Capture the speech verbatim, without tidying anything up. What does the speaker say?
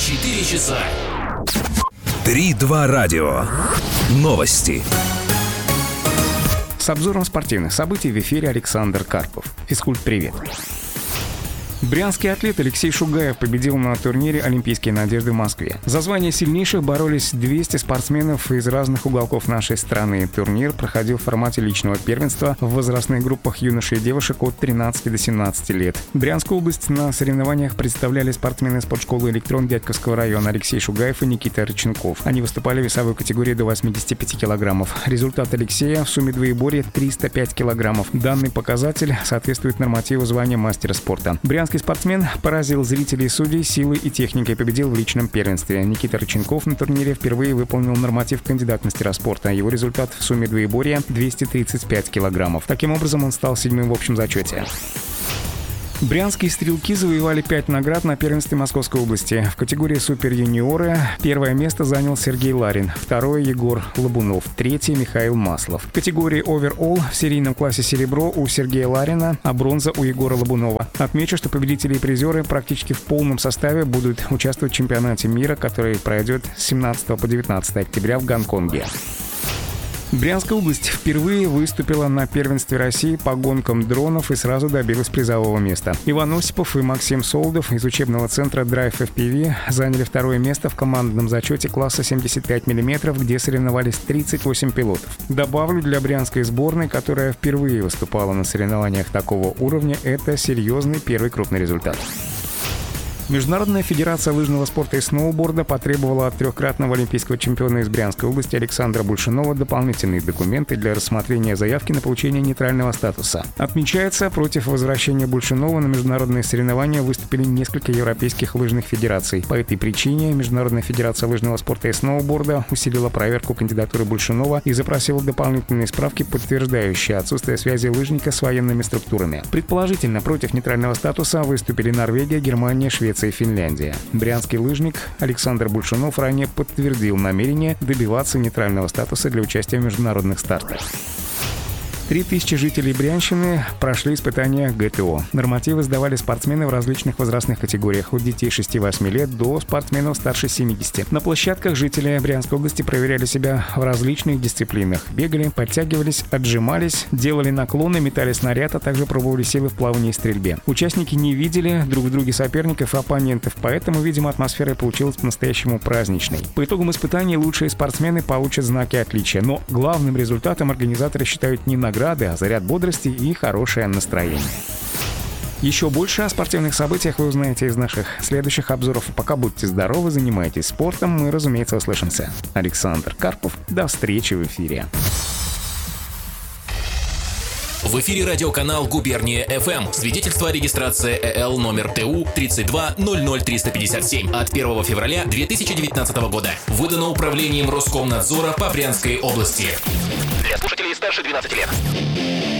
четыре часа. Три-два радио. Новости. С обзором спортивных событий в эфире Александр Карпов. Физкульт-привет. Брянский атлет Алексей Шугаев победил на турнире «Олимпийские надежды» в Москве. За звание сильнейших боролись двести спортсменов из разных уголков нашей страны. Турнир проходил в формате личного первенства в возрастных группах юношей и девушек от тринадцати до семнадцати лет. Брянскую область на соревнованиях представляли спортсмены спортшколы «Электрон» Дядьковского района Алексей Шугаев и Никита Рыченков. Они выступали в весовой категории до восьмидесяти пяти килограммов. Результат Алексея в сумме двоеборья триста пять килограммов. Данный показатель соответствует нормативу звания мастера спорта. Брянский спортсмен поразил зрителей и судей силой и техникой и победил в личном первенстве. Никита Рыченков на турнире впервые выполнил норматив кандидат в мастера спорта. Его результат в сумме двоеборья двести тридцать пять килограммов. Таким образом, он стал седьмым в общем зачете. Брянские стрелки завоевали пять наград на первенстве Московской области. В категории супер-юниоры первое место занял Сергей Ларин, второе — Егор Лабунов, третье — Михаил Маслов. В категории оверолл в серийном классе серебро у Сергея Ларина, а бронза у Егора Лабунова. Отмечу, что победители и призеры практически в полном составе будут участвовать в чемпионате мира, который пройдет с семнадцатого по девятнадцатое октября в Гонконге. Брянская область впервые выступила на первенстве России по гонкам дронов и сразу добилась призового места. Иван Осипов и Максим Солдов из учебного центра Drive эф пи ви заняли второе место в командном зачете класса семьдесят пять миллиметров, где соревновались тридцать восемь пилотов. Добавлю, для брянской сборной, которая впервые выступала на соревнованиях такого уровня, это серьезный первый крупный результат. Международная федерация лыжного спорта и сноуборда потребовала от трехкратного олимпийского чемпиона из Брянской области Александра Большунова дополнительные документы для рассмотрения заявки на получение нейтрального статуса. Отмечается, против возвращения Большунова на международные соревнования выступили несколько европейских лыжных федераций. По этой причине Международная федерация лыжного спорта и сноуборда усилила проверку кандидатуры Большунова и запросила дополнительные справки, подтверждающие отсутствие связи лыжника с военными структурами. Предположительно, против нейтрального статуса выступили Норвегия, Германия, Швеция и Финляндия. Брянский лыжник Александр Большунов ранее подтвердил намерение добиваться нейтрального статуса для участия в международных стартах. Три тысячи жителей Брянщины прошли испытания гэ тэ о. Нормативы сдавали спортсмены в различных возрастных категориях от детей шести-восьми лет до спортсменов старше семидесяти. На площадках жители Брянской области проверяли себя в различных дисциплинах. Бегали, подтягивались, отжимались, делали наклоны, метали снаряд, а также пробовали силы в плавании и стрельбе. Участники не видели друг в друге соперников и оппонентов, поэтому, видимо, атмосфера получилась по-настоящему праздничной. По итогам испытаний лучшие спортсмены получат знаки отличия, но главным результатом организаторы считают не награды, а заряд бодрости и хорошее настроение. Еще больше о спортивных событиях вы узнаете из наших следующих обзоров. Пока будьте здоровы, занимайтесь спортом, мы, разумеется, услышимся. Александр Карпов. До встречи в эфире. В эфире радиоканал «Губерния эф эм». Свидетельство о регистрации э эл номер тэ у тридцать два ноль ноль триста пятьдесят семь от первого февраля две тысячи девятнадцатого года. Выдано управлением Роскомнадзора по Брянской области. Для слушателей старше двенадцати лет.